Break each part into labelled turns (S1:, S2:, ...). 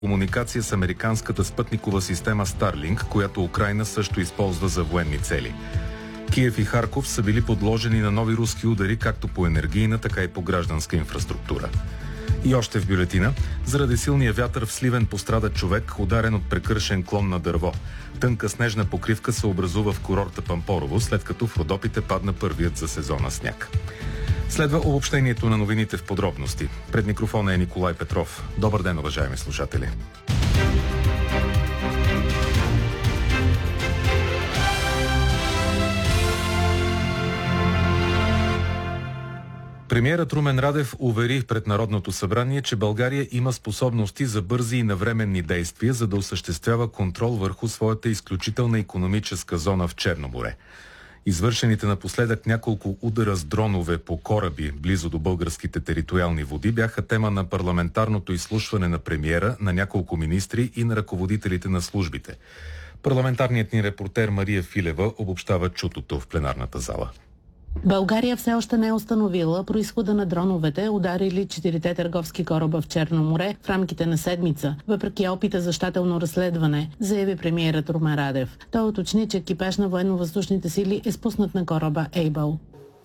S1: комуникация с американската спътникова система Starlink, която Украйна също използва за военни цели. Киев и Харков са били подложени на нови руски удари както по енергийна, така и по гражданска инфраструктура. И още в бюлетина, заради силния вятър в Сливен пострада човек, ударен от прекършен клон на дърво. Тънка снежна покривка се образува в курорта Пампорово, след като в Родопите падна първият за сезона сняг. Следва обобщението на новините в подробности. Пред микрофона е Николай Петров. Добър ден, уважаеми слушатели. Премиерът Румен Радев увери пред Народното събрание, че България има способности за бързи и навременни действия, за да осъществява контрол върху своята изключителна икономическа зона в Черно море. Извършените напоследък няколко удара с дронове по кораби близо до българските териториални води бяха тема на парламентарното изслушване на премиера, на няколко министри и на ръководителите на службите. Парламентарният ни репортер Мария Филева обобщава чутото в пленарната зала.
S2: България все още не е установила произхода на дроновете, ударили 4 търговски кораба в Черно море в рамките на седмица, въпреки опита за щателно разследване, заяви премиерът Румен Радев. Той уточни, че екипаж на военно-въздушните сили е спуснат на кораба Ейбъл.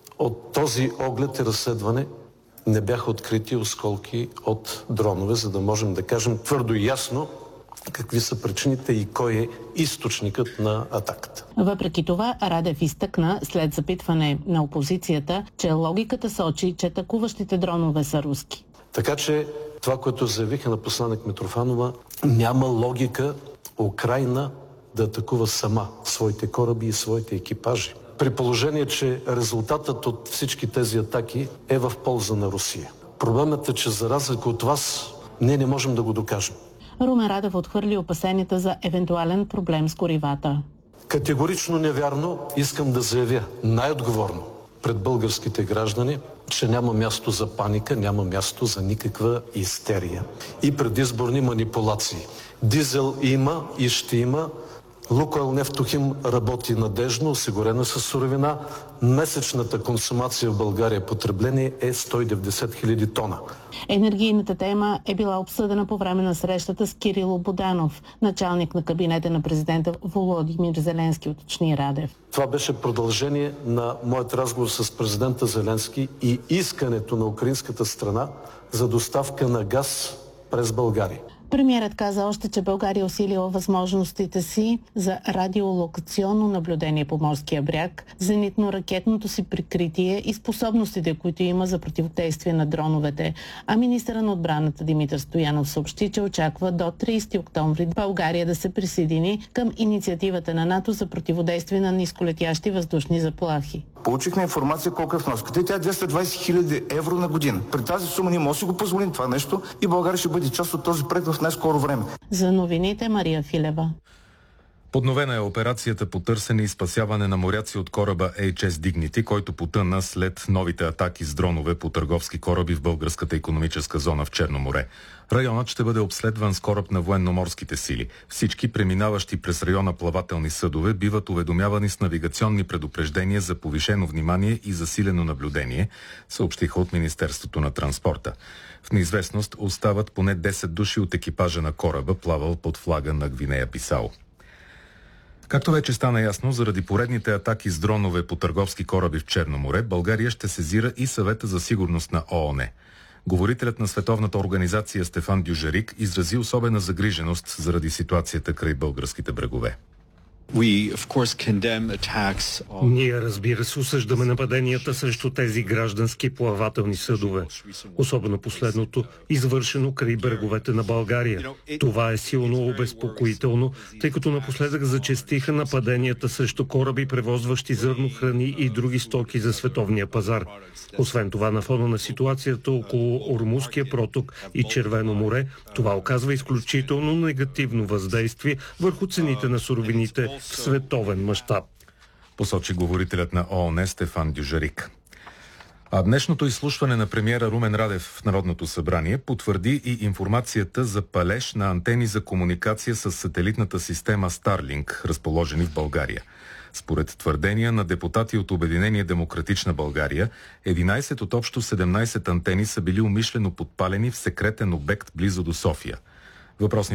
S3: От този оглед и разследване не бяха открити осколки от дронове, за да можем да кажем твърдо и ясно какви са причините и кой е източникът на атаката.
S2: Въпреки това, Радев изтъкна след запитване на опозицията, че логиката сочи, че атакуващите дронове са руски.
S3: Така че това, което заявиха на посланик Митрофанова, няма логика Украйна да атакува сама своите кораби и своите екипажи. При положение, че резултатът от всички тези атаки е в полза на Русия. Проблемът е, че за разлика от вас, ние не можем да го докажем.
S2: Румен Радев отхвърли опасенията за евентуален проблем с горивата.
S3: Категорично невярно искам да заявя най-отговорно пред българските граждани, че няма място за паника, няма място за никаква истерия и предизборни манипулации. Дизел има и ще има. Лукойл Нефтохим работи надежно, осигурена със суровина. Месечната консумация в България потребление е 190 хиляди тона.
S2: Енергийната тема е била обсъдена по време на срещата с Кирило Буданов, началник на кабинета на президента Володимир Зеленски, уточни Радев.
S3: Това беше продължение на моят разговор с президента Зеленски и искането на украинската страна за доставка на газ през България.
S2: Премиерът каза още, че България усилила възможностите си за радиолокационно наблюдение по морския бряг, зенитно-ракетното си прикритие и способностите, които има за противодействие на дроновете. А министърът на отбраната Димитър Стоянов съобщи, че очаква до 30 октомври България да се присъедини към инициативата на НАТО за противодействие на нисколетящи въздушни заплахи.
S4: Получихме информация колко е вноската. Тя е 220 хиляди евро на година. При тази сума ние може да си го позволим това нещо и България ще бъде част от този проект в най-скоро време.
S2: За новините Мария Филева.
S1: Подновена е операцията по търсене и спасяване на моряци от кораба HS Dignity, който потъна след новите атаки с дронове по търговски кораби в българската икономическа зона в Черно море. Районът ще бъде обследван с кораб на военноморските сили. Всички преминаващи през района плавателни съдове биват уведомявани с навигационни предупреждения за повишено внимание и засилено наблюдение, съобщиха от Министерството на транспорта. В неизвестност остават поне 10 души от екипажа на кораба, плавал под флага на Гвинея Бисао. Както вече стана ясно, заради поредните атаки с дронове по търговски кораби в Черно море, България ще сезира и Съвета за сигурност на ООН. Говорителят на Световната организация Стефан Дюжарик изрази особена загриженост заради ситуацията край българските брегове.
S5: Ние, разбира се, осъждаме нападенията срещу тези граждански плавателни съдове. Особено последното, извършено край бреговете на България. Това е силно обезпокоително, тъй като напоследък зачестиха нападенията срещу кораби, превозващи зърно, храни и други стоки за световния пазар. Освен това, на фона на ситуацията около Ормузския проток и Червено море, това оказва изключително негативно въздействие върху цените на суровините в световен мащаб,
S1: посочи говорителят на ООН Стефан Дюжарик. А днешното изслушване на премиера Румен Радев в Народното събрание потвърди и информацията за палеж на антени за комуникация с сателитната система Starlink, разположени в България. Според твърдения на депутати от Обединение Демократична България, 11 от общо 17 антени са били умишлено подпалени в секретен обект близо до София. Въпросният